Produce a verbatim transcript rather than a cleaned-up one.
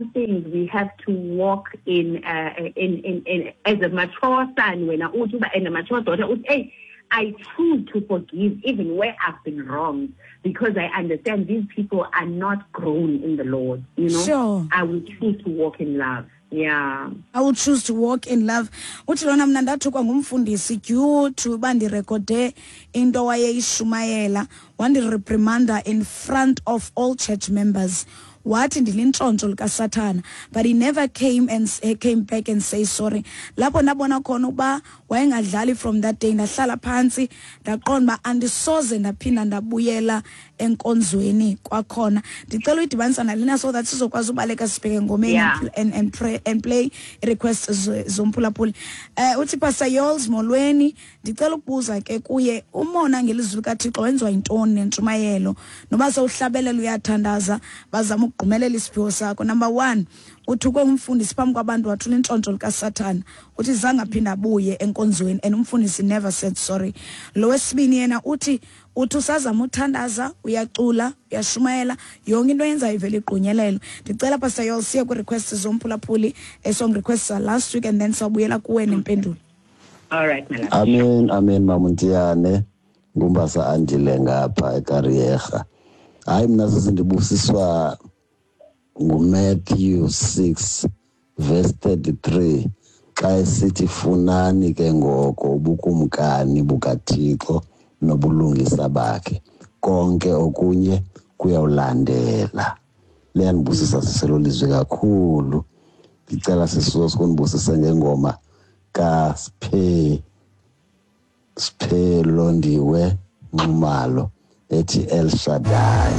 certain things we have to walk in, uh, in, in, in as a mature son, when I and a mature daughter, hey, I choose to forgive even where I've been wrong, because I understand these people are not grown in the Lord, you know. Sure. I will choose to walk in love. Yeah. I will choose to walk in love. Uthi lona mina ndathukwa ngumfundisi due to bandi recorde into wayeyishumayela wandi reprimanda in front of all church members. Wathi ndilintshontsho likaSathana, but he never came and he came back and say sorry. Lapho ndabona khona uba wayengadlali from that day, ndahlala phansi ndaqonda ba andisoze ndaphinda ndabuyela enkonzweni kwakhona. Ndicela uyidibanisa nalena so that sizokwazi ubaleka sibheke ngomeni and and pray and play requests zomphulaphuli. Eh uthi Pastor Yols molweni, ndicela ukubuza ke kuye umona ngelizwi likaThixo wenziwa intoni nentshumayelo noba sewuhlabelela uyathandaza bazama ukugqumelela isiphiwo sakho. Number one, uthukwe umfundisi phambi kwabantu wathula intshontsho likaSathana, uthi zange aphinda abuye enkonzweni and umfundisi never said sorry. Lo wesibini yena uthi uthi usazama uthandaza, uyacula, uyashumayela, yonke into yenza ivele igqunyelelo. Ndicela Pastor Yol siye ku requests zomphulaphuli, a song requests last week and then sawubuyela kuwe nempendulo. All right, my love. Amen, amen Mamuntiyane, ngumbasa andile ngapha ekariyerha. Hayi mina sesindibusiswa nguMatthew six verse thirty-three xa esithi funani ke ngoko ubukumkani bukaThixo nobulungisa bakhe, konke okunye kuyawulandela. Liyandibusisa siselo lizwe kakhulu. Ngicela sisuke sikunibusise ngengoma ka Siphe Siphe Londiwe Nxumalo ethi El Shaddai.